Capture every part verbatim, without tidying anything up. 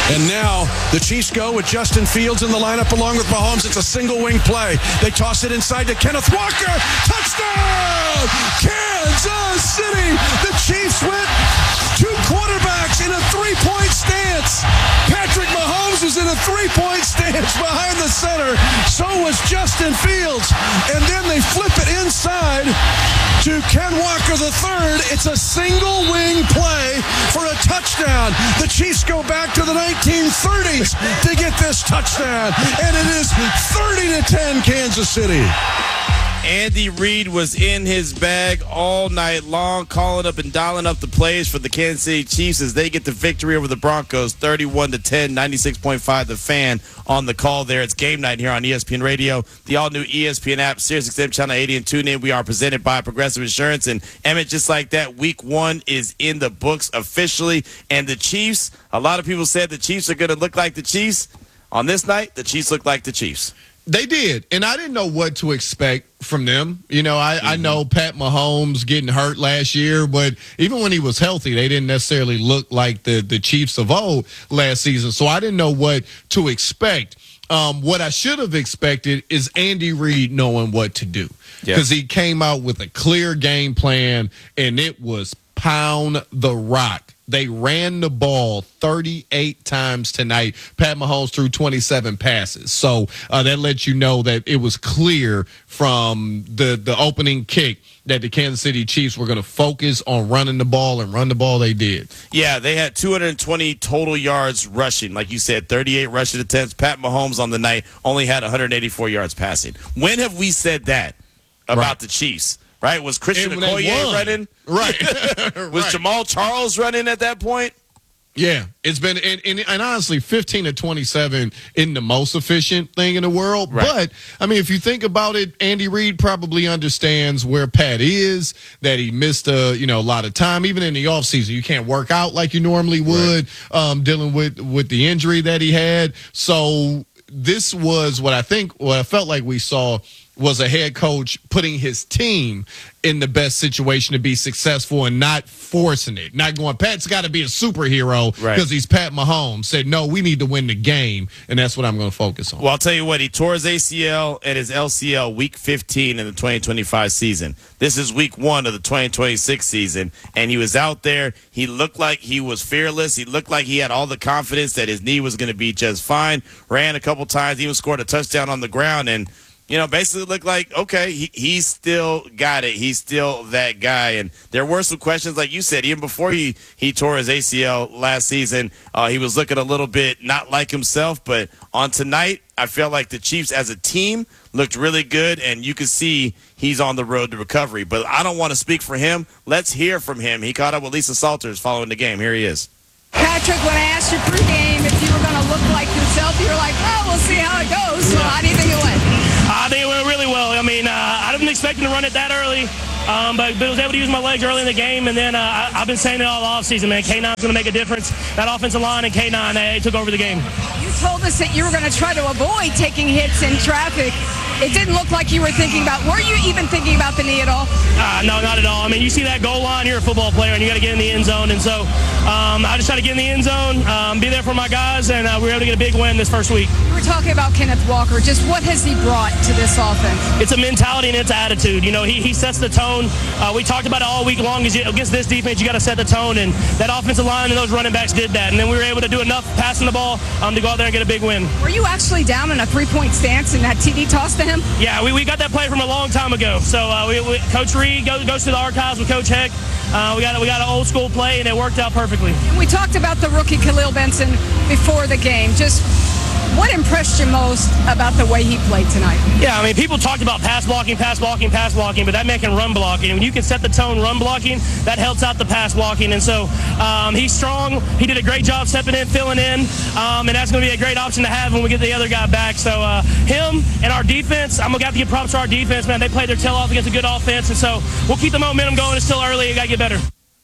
And now the Chiefs go with Justin Fields in the lineup along with Mahomes. It's a single wing play. They toss it inside to Kenneth Walker. Touchdown! Kansas City! The Chiefs went two quarterbacks in a three-point stance. Patrick Mahomes was in a three-point stance behind the center. So was Justin Fields. And then they flip it inside to Ken Walker the third. It's a single wing play for a touchdown. The Chiefs go back to the nineteen thirties to get this touchdown. And it is thirty to ten Kansas City. Andy Reid was in his bag all night long, calling up and dialing up the plays for the Kansas City Chiefs as they get the victory over the Broncos, thirty-one to ten, ninety-six point five The Fan on the call there. It's game night here on E S P N Radio, the all-new E S P N app, SiriusXM Channel eighty, and TuneIn. We are presented by Progressive Insurance. And, Emmett, just like that, week one is in the books officially. And the Chiefs, a lot of people said the Chiefs are going to look like the Chiefs. On this night, the Chiefs look like the Chiefs. They did, and I didn't know what to expect from them. You know, I, mm-hmm. I know Pat Mahomes getting hurt last year, but even when he was healthy, they didn't necessarily look like the, the Chiefs of old last season. So I didn't know what to expect. Um, what I should have expected is Andy Reid knowing what to do because yep. he came out with a clear game plan, and it was pound the rock. They ran the ball thirty-eight times tonight. Pat Mahomes threw twenty-seven passes. So uh, that lets you know that it was clear from the, the opening kick that the Kansas City Chiefs were going to focus on running the ball, and run the ball they did. Yeah, they had two hundred twenty total yards rushing. Like you said, thirty-eight rushing attempts. Pat Mahomes on the night only had one hundred eighty-four yards passing. When have we said that about right. the Chiefs? Right? Was Christian Okoye running? Right. Was right. Jamal Charles running at that point? Yeah. It's been, and, and, and honestly, fifteen to twenty-seven isn't the most efficient thing in the world. Right. But, I mean, if you think about it, Andy Reid probably understands where Pat is, that he missed a, you know, a lot of time. Even in the offseason, you can't work out like you normally would, right. um, dealing with, with the injury that he had. So this was what I think, what I felt like we saw was a head coach putting his team in the best situation to be successful and not forcing it. Not going, Pat's got to be a superhero because right. he's Pat Mahomes. Said, no, we need to win the game, and that's what I'm going to focus on. Well, I'll tell you what, he tore his A C L and his L C L week fifteen in the twenty twenty-five season. This is week one of the twenty twenty-six season, and he was out there. He looked like he was fearless. He looked like he had all the confidence that his knee was going to be just fine. Ran a couple times, even scored a touchdown on the ground, and you know, basically looked like, okay, he, he's still got it. He's still that guy. And there were some questions, like you said, even before he, he tore his A C L last season, uh, he was looking a little bit not like himself. But on tonight, I felt like the Chiefs as a team looked really good, and you could see he's on the road to recovery. But I don't want to speak for him. Let's hear from him. He caught up with Lisa Salters following the game. Here he is. Patrick, when I asked you pregame if you were going to look like yourself, you were like, well, we'll see how it goes. So how do you think it went? I think it went really well. I mean, uh, I didn't expect him to run it that early, um, but, but I was able to use my legs early in the game. And then uh, I, I've been saying it all offseason, man. K nine's going to make a difference. That offensive line and K nine, they took over the game. You told us that you were going to try to avoid taking hits in traffic. It didn't look like you were thinking about, were you even thinking about the knee at all? Uh, no, not at all. I mean, you see that goal line, you're a football player, and you got to get in the end zone. And so um, I just try to get in the end zone, um, be there for my guys, and uh, we were able to get a big win this first week. You were talking about Kenneth Walker. Just what has he brought to this offense? It's a mentality and it's attitude. You know, he, he sets the tone. Uh, we talked about it all week long. Against this defense, you got to set the tone, and that offensive line and those running backs did that. And then we were able to do enough passing the ball um, to go out there and get a big win. Were you actually down in a three-point stance in that T D toss to him? Yeah, we, we got that play from a long time ago. So uh, we, we, Coach Reid goes, goes to the archives with Coach Heck. Uh, we got we got an old school play, and it worked out perfectly. We talked about the rookie Khalil Benson before the game. Just what impressed you most about the way he played tonight? Yeah, I mean, people talked about pass blocking, pass blocking, pass blocking, but that man can run blocking. When you can set the tone run blocking, that helps out the pass blocking. And so um, he's strong. He did a great job stepping in, filling in, um, and that's going to be a great option to have when we get the other guy back. So uh, him and our defense, I'm going to have to give props to our defense, man. They played their tail off against a good offense, and so we'll keep the momentum going. It's still early. You got to get better.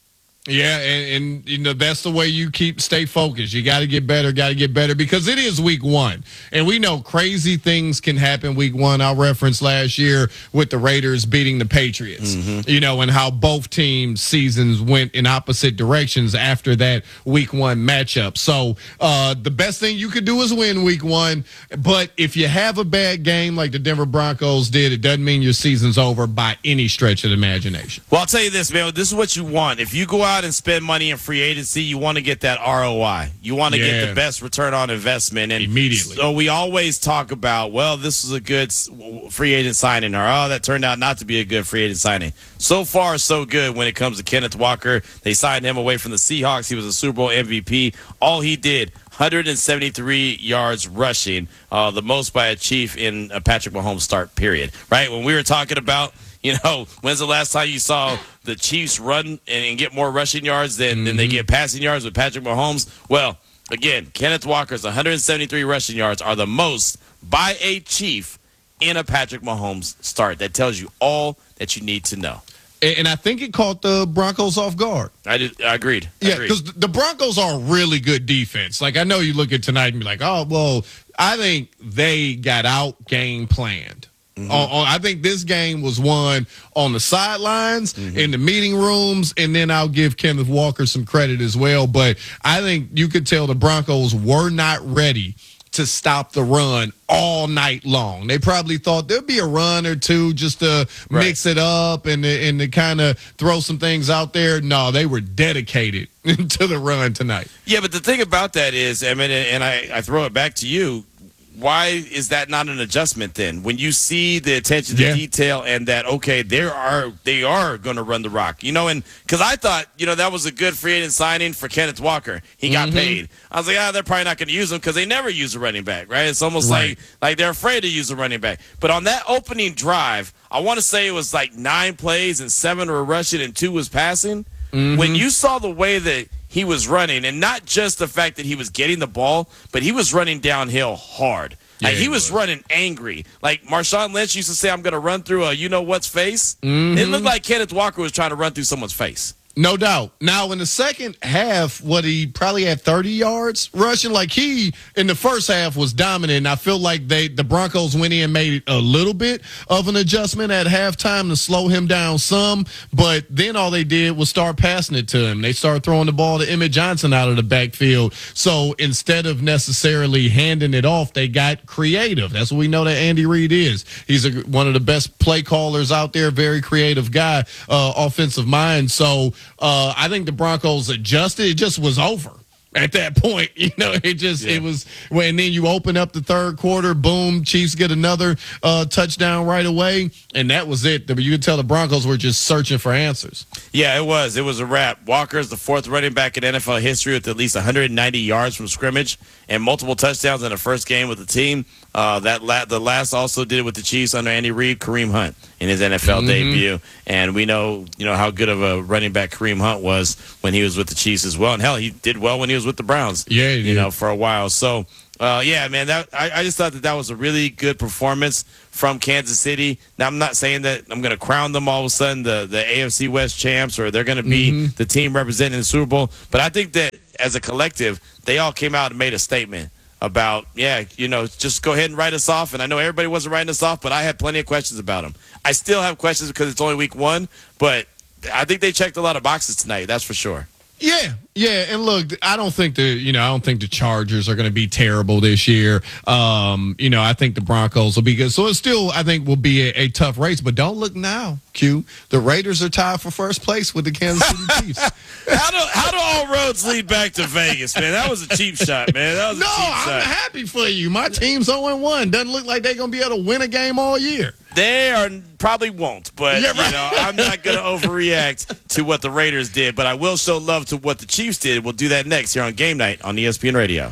Yeah, and, and you know that's the way you keep stay focused. You got to get better, got to get better because it is week one, and we know crazy things can happen week one. I referenced last year with the Raiders beating the Patriots, mm-hmm. you know, and how both teams' seasons went in opposite directions after that week one matchup. So uh, the best thing you could do is win week one, but if you have a bad game like the Denver Broncos did, it doesn't mean your season's over by any stretch of the imagination. Well, I'll tell you this, man. This is what you want. If you go out and spend money in free agency, you want to get that R O I. You want to yeah. get the best return on investment. And immediately. So we always talk about, well, this was a good free agent signing, or oh, that turned out not to be a good free agent signing. So far, so good when it comes to Kenneth Walker. They signed him away from the Seahawks. He was a Super Bowl M V P. All he did, one hundred seventy-three yards rushing, uh, the most by a Chief in a Patrick Mahomes start, period. Right? When we were talking about, you know, when's the last time you saw the Chiefs run and get more rushing yards than, mm-hmm. than they get passing yards with Patrick Mahomes? Well, again, Kenneth Walker's one hundred seventy-three rushing yards are the most by a Chief in a Patrick Mahomes start. That tells you all that you need to know. And I think it caught the Broncos off guard. I did. I agreed. I yeah, because the Broncos are a really good defense. Like, I know you look at tonight and be like, oh, well, I think they got out game planned. Mm-hmm. On, on, I think this game was won on the sidelines, mm-hmm. in the meeting rooms, and then I'll give Kenneth Walker some credit as well. But I think you could tell the Broncos were not ready to stop the run all night long. They probably thought there'd be a run or two just to right. mix it up and, and to kind of throw some things out there. No, they were dedicated to the run tonight. Yeah, but the thing about that is, I mean, and I, I throw it back to you, why is that not an adjustment then? When you see the attention to yeah. detail and that, okay, there are they are going to run the rock, you know, and because I thought, you know, that was a good free agent signing for Kenneth Walker. He got mm-hmm. paid. I was like, ah, they're probably not going to use him because they never use a running back, right? It's almost right. like like they're afraid to use a running back. But on that opening drive, I want to say it was like nine plays and seven were rushing and two was passing. Mm-hmm. When you saw the way that he was running, and not just the fact that he was getting the ball, but he was running downhill hard. Yeah, like he, he was, was running angry. Like Marshawn Lynch used to say, I'm going to run through a you-know-what's face. Mm-hmm. It looked like Kenneth Walker was trying to run through someone's face. No doubt. Now, in the second half, what he probably had thirty yards rushing. Like he, in the first half, was dominant. And I feel like they, the Broncos went in and made a little bit of an adjustment at halftime to slow him down some. But then all they did was start passing it to him. They started throwing the ball to Emmett Johnson out of the backfield. So instead of necessarily handing it off, they got creative. That's what we know that Andy Reid is. He's a, one of the best play callers out there, very creative guy, uh, offensive mind. So, Uh, I think the Broncos adjusted. It just was over at that point. You know, it just, yeah. it was, well, and then you open up the third quarter, boom, Chiefs get another uh, touchdown right away, and that was it. You could tell the Broncos were just searching for answers. Yeah, it was. It was a wrap. Walker is the fourth running back in N F L history with at least one hundred ninety yards from scrimmage and multiple touchdowns in the first game with the team. Uh, that la- the last also did it with the Chiefs under Andy Reid, Kareem Hunt in his N F L mm-hmm. debut, and we know you know how good of a running back Kareem Hunt was when he was with the Chiefs as well, and hell, he did well when he was with the Browns. Yeah, he you did. know for a while. So, uh, yeah, man, that I, I just thought that that was a really good performance from Kansas City. Now, I'm not saying that I'm going to crown them all of a sudden the the A F C West champs or they're going to be mm-hmm. the team representing the Super Bowl, but I think that as a collective, they all came out and made a statement about, yeah, you know, just go ahead and write us off. And I know everybody wasn't writing us off, but I had plenty of questions about them. I still have questions because it's only week one, but I think they checked a lot of boxes tonight. That's for sure. Yeah, yeah, and look, I don't think the you know I don't think the Chargers are going to be terrible this year. Um, you know, I think the Broncos will be good. So it still, I think, will be a, a tough race. But don't look now, Q. The Raiders are tied for first place with the Kansas City Chiefs. how do how do all roads lead back to Vegas, man? That was a cheap shot, man. That was no, a cheap I'm shot. happy for you. My team's oh and one. Doesn't look like they're going to be able to win a game all year. They are probably won't, but yeah, right. you know, I'm not going to overreact to what the Raiders did, but I will show love to what the Chiefs did. We'll do that next here on Game Night on E S P N Radio.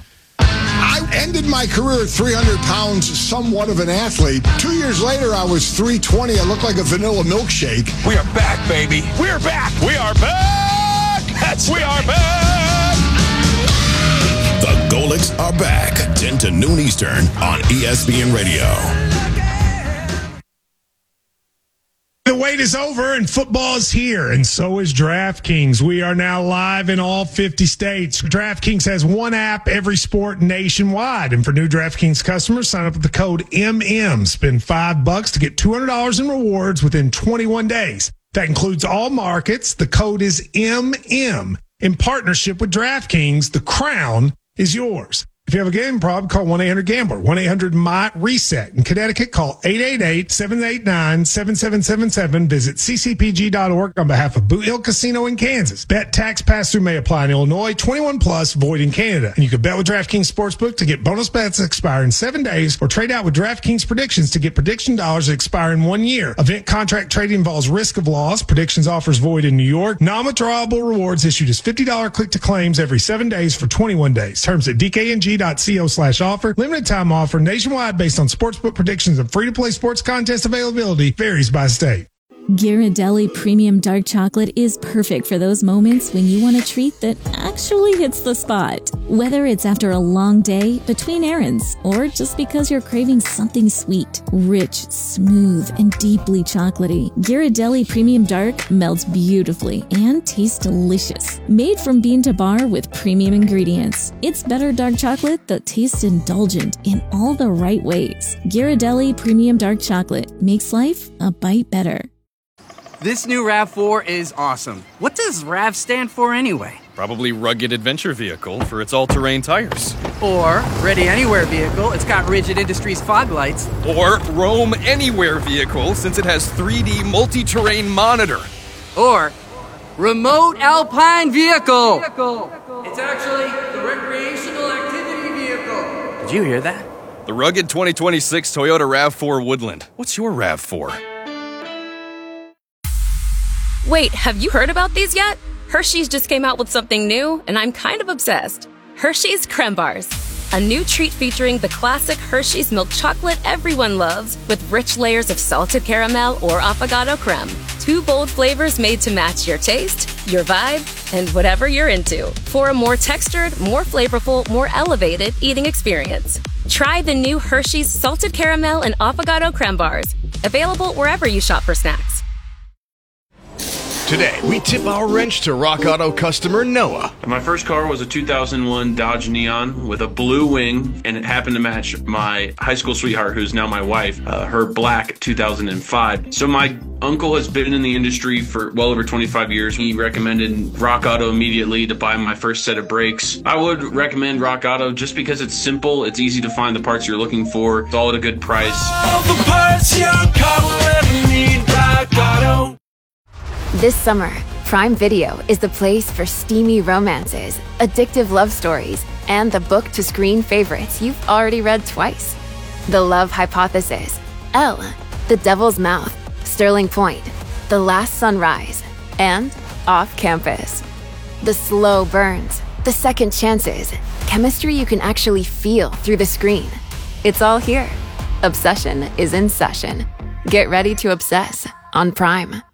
I ended my career at three hundred pounds, somewhat of an athlete. Two years later, I was three twenty. I looked like a vanilla milkshake. We are back, baby. We are back. We are back. That's we are back. The Golics are back. ten to noon Eastern on E S P N Radio. wait is over and football is here, and so is DraftKings. We are now live in all fifty states. DraftKings has one app, every sport nationwide. And for new DraftKings customers, sign up with the code M M. Spend five bucks to get two hundred dollars in rewards within twenty-one days. That includes all markets. The code is M M. In partnership with DraftKings, the crown is yours. If you have a gambling problem, call one eight hundred gambler, one eight hundred M I reset. In Connecticut, call eight eight eight, seven eight nine, seven seven seven seven. Visit c c p g dot org on behalf of Boot Hill Casino in Kansas. Bet tax pass-through may apply in Illinois, twenty-one plus, void in Canada. And you can bet with DraftKings Sportsbook to get bonus bets that expire in seven days or trade out with DraftKings Predictions to get prediction dollars that expire in one year. Event contract trading involves risk of loss. Predictions offers void in New York. Non-withdrawable rewards issued as fifty dollars click to claims every seven days for twenty-one days. Terms at d k n g dot co slash offer. Limited time offer nationwide based on sportsbook predictions and free-to-play sports contest availability varies by state. Ghirardelli Premium Dark Chocolate is perfect for those moments when you want a treat that actually hits the spot. Whether it's after a long day, between errands, or just because you're craving something sweet, rich, smooth, and deeply chocolatey, Ghirardelli Premium Dark melts beautifully and tastes delicious. Made from bean to bar with premium ingredients, it's better dark chocolate that tastes indulgent in all the right ways. Ghirardelli Premium Dark Chocolate makes life a bite better. This new RAV four is awesome. What does RAV stand for anyway? Probably Rugged Adventure Vehicle for its all-terrain tires. Or Ready Anywhere Vehicle, it's got Rigid Industries fog lights. Or Roam Anywhere Vehicle, since it has three D multi-terrain monitor. Or Remote Alpine Vehicle. It's actually the Recreational Activity Vehicle. Did you hear that? The rugged twenty twenty-six Toyota RAV four Woodland. What's your RAV four? Wait, have you heard about these yet? Hershey's just came out with something new, and I'm kind of obsessed. Hershey's Creme Bars. A new treat featuring the classic Hershey's milk chocolate everyone loves, with rich layers of salted caramel or affogato creme. Two bold flavors made to match your taste, your vibe, and whatever you're into, for a more textured, more flavorful, more elevated eating experience. Try the new Hershey's salted caramel and affogato creme bars. Available wherever you shop for snacks. Today, we tip our wrench to Rock Auto customer Noah. My first car was a two thousand one Dodge Neon with a blue wing, and it happened to match my high school sweetheart, who's now my wife, uh, her black two thousand five. So my uncle has been in the industry for well over twenty-five years. He recommended Rock Auto immediately to buy my first set of brakes. I would recommend Rock Auto just because it's simple, it's easy to find the parts you're looking for, it's all at a good price. All the parts your car will ever need, Rock Auto. This summer, Prime Video is the place for steamy romances, addictive love stories, and the book-to-screen favorites you've already read twice. The Love Hypothesis, Elle, The Devil's Mouth, Sterling Point, The Last Sunrise, and Off Campus. The slow burns, the second chances, chemistry you can actually feel through the screen. It's all here. Obsession is in session. Get ready to obsess on Prime.